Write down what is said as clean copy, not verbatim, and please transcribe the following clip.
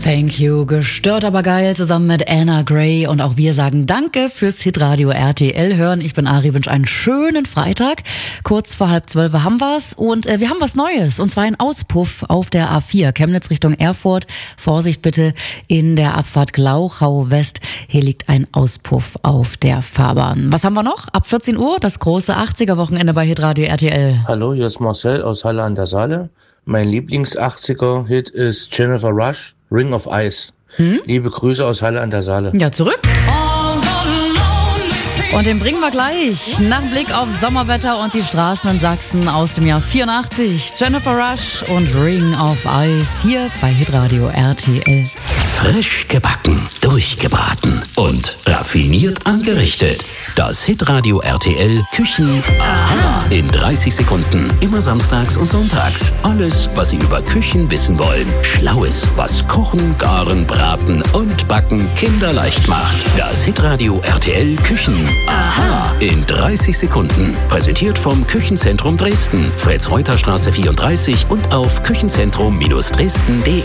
Thank you, gestört aber geil, zusammen mit Anna Gray. Und auch wir sagen Danke fürs Hitradio RTL hören. Ich bin Ari, wünsche einen schönen Freitag. Kurz vor 11:30 haben wir's. Und wir haben was Neues. Und zwar ein Auspuff auf der A4, Chemnitz Richtung Erfurt. Vorsicht bitte in der Abfahrt Glauchau West. Hier liegt ein Auspuff auf der Fahrbahn. Was haben wir noch? Ab 14 Uhr das große 80er-Wochenende bei Hitradio RTL. Hallo, hier ist Marcel aus Halle an der Saale. Mein Lieblings-80er-Hit ist Jennifer Rush, Ring of Ice. Liebe Grüße aus Halle an der Saale. Ja, zurück. Und den bringen wir gleich. Nach dem Blick auf Sommerwetter und die Straßen in Sachsen aus dem Jahr 84. Jennifer Rush und Ring of Ice hier bei Hitradio RTL. Frisch gebacken, durchgebraten und raffiniert angerichtet. Das Hitradio RTL Küchen Aha in 30 Sekunden. Immer samstags und sonntags. Alles, was Sie über Küchen wissen wollen. Schlaues, was Kochen, Garen, Braten und Backen kinderleicht macht. Das Hitradio RTL Küchen Aha in 30 Sekunden. Präsentiert vom Küchenzentrum Dresden. Fritz-Reuter-Straße 34 und auf küchenzentrum-dresden.de.